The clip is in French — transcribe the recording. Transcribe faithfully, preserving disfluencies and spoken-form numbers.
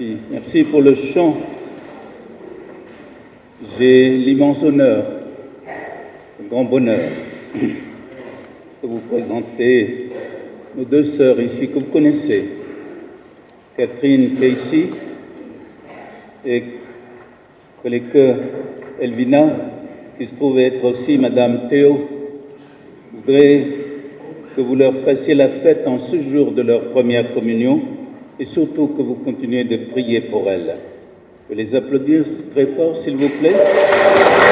Merci. Merci pour le chant. J'ai l'immense honneur, le grand bonheur de vous présenter nos deux sœurs ici que vous connaissez, Catherine Casey et collègue Elvina, qui se trouve être aussi Madame Théo. Je voudrais que vous leur fassiez la fête en ce jour de leur première communion et surtout que vous continuez de prier pour elles. Je vais les applaudir très fort, s'il vous plaît.